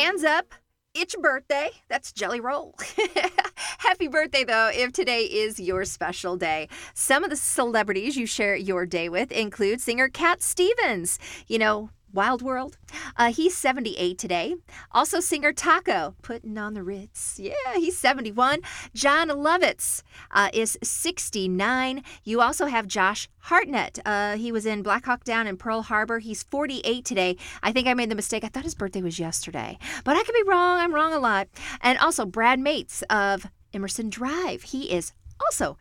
Hands up. It's your birthday. That's Jelly Roll. Happy birthday, though, if today is your special day. Some of the celebrities you share your day with include singer Cat Stevens. You know, Wild World. He's 78 today. Also singer Taco, putting on the Ritz. Yeah, he's 71. John Lovitz is 69. You also have Josh Hartnett. He was in Black Hawk Down in Pearl Harbor. He's 48 today. I think I made the mistake. I thought his birthday was yesterday. But I could be wrong. I'm wrong a lot. And also Brad Mates of Emerson Drive. He is also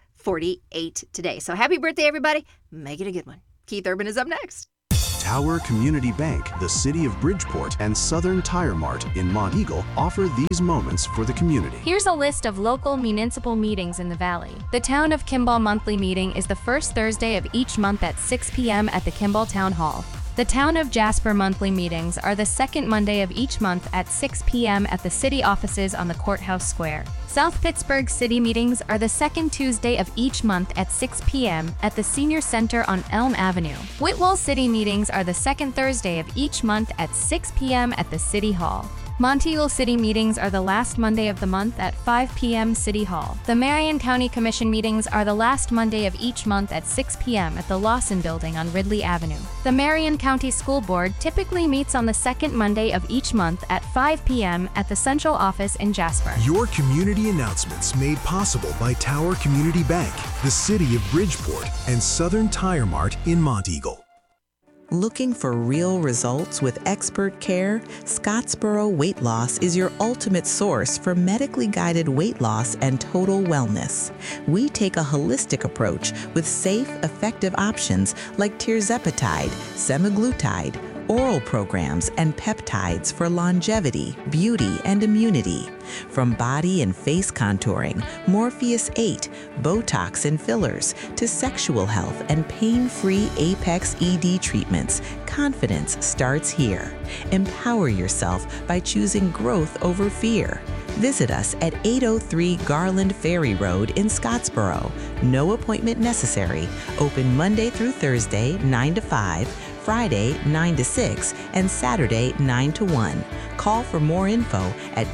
48 today. So happy birthday, everybody. Make it a good one. Keith Urban is up next. Tower Community Bank, the City of Bridgeport, and Southern Tire Mart in Monteagle offer these moments for the community. Here's a list of local municipal meetings in the Valley. The Town of Kimball Monthly Meeting is the first Thursday of each month at 6 p.m. at the Kimball Town Hall. The Town of Jasper monthly meetings are the second Monday of each month at 6 p.m. at the city offices on the Courthouse Square. South Pittsburgh city meetings are the second Tuesday of each month at 6 p.m. at the Senior Center on Elm Avenue. Whitwell city meetings are the second Thursday of each month at 6 p.m. at the City Hall. Monteagle City meetings are the last Monday of the month at 5 p.m. City Hall. The Marion County Commission meetings are the last Monday of each month at 6 p.m. at the Lawson Building on Ridley Avenue. The Marion County School Board typically meets on the second Monday of each month at 5 p.m. at the Central Office in Jasper. Your community announcements made possible by Tower Community Bank, the City of Bridgeport, and Southern Tire Mart in Monteagle. Looking for real results with expert care? Scottsboro Weight Loss is your ultimate source for medically guided weight loss and total wellness. We take a holistic approach with safe, effective options like tirzepatide, semaglutide, oral programs, and peptides for longevity, beauty, and immunity. From body and face contouring, Morpheus 8, Botox and fillers, to sexual health and pain-free Apex ED treatments, confidence starts here. Empower yourself by choosing growth over fear. Visit us at 803 Garland Ferry Road in Scottsboro. No appointment necessary. Open Monday through Thursday, 9 to 5, Friday, 9 to 6, and Saturday, 9 to 1. Call for more info at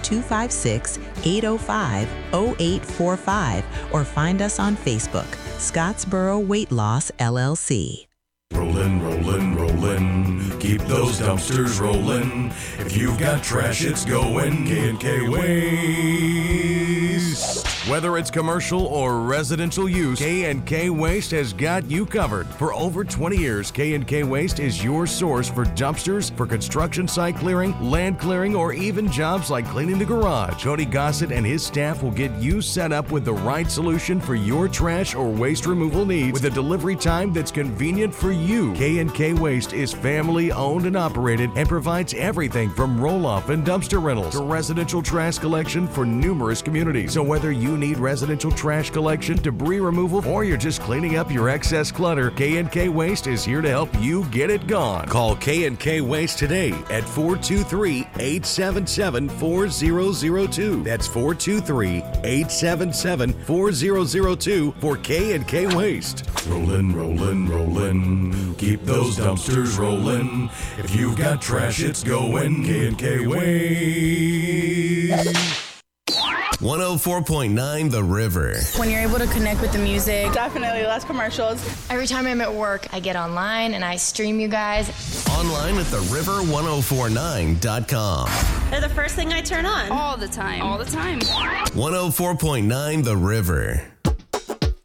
256-805-0845 or find us on Facebook, Scottsboro Weight Loss, LLC. Rollin', rollin', rollin', keep those dumpsters rollin'. If you've got trash, it's going K&K Waste. Whether it's commercial or residential use, K&K Waste has got you covered. For over 20 years, K&K Waste is your source for dumpsters, for construction site clearing, land clearing, or even jobs like cleaning the garage. Cody Gossett and his staff will get you set up with the right solution for your trash or waste removal needs with a delivery time that's convenient for you. K&K Waste is family owned and operated and provides everything from roll-off and dumpster rentals to residential trash collection for numerous communities. So whether you need residential trash collection, debris removal, or you're just cleaning up your excess clutter, K&K Waste is here to help you get it gone. Call K&K Waste today at 423-877-4002. That's 423-877-4002 for K&K Waste. Rollin', rollin', rollin', keep those dumpsters rollin'. If you've got trash, it's going K&K Waste. 104.9 The River. When you're able to connect with the music. Definitely less commercials. Every time I'm at work, I get online and I stream you guys. Online at theriver1049.com. They're the first thing I turn on. All the time. 104.9 The River.